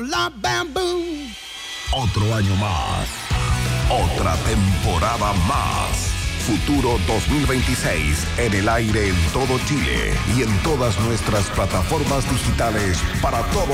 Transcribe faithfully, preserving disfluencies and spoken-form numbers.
La Bamboo. Otro año más. Otra temporada más. Futuro dos mil veintiséis en el aire en todo Chile y en todas nuestras plataformas digitales para todo